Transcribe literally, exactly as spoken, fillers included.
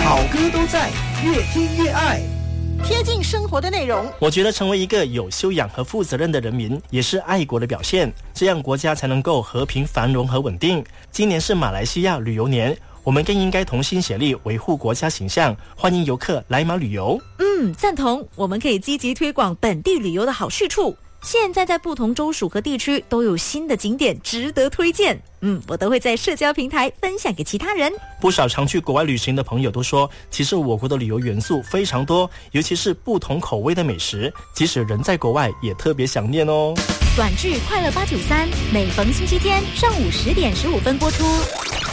好歌都在，越听越爱。 贴近生活的内容， 我觉得成为一个有修养和负责任的人民，也是爱国的表现，这样国家才能够和平繁荣和稳定。今年是马来西亚旅游年，我们更应该同心协力维护国家形象，欢迎游客来马旅游。 嗯，赞同，我们可以积极推广本地旅游的好去处。现在在不同州属和地区都有新的景点值得推荐，嗯，我都会在社交平台分享给其他人。 不少常去国外旅行的朋友都说，其实我国的旅游元素非常多，尤其是不同口味的美食，即使人在国外也特别想念哦。 短剧快乐八九三，每逢星期天上午十点十五分播出。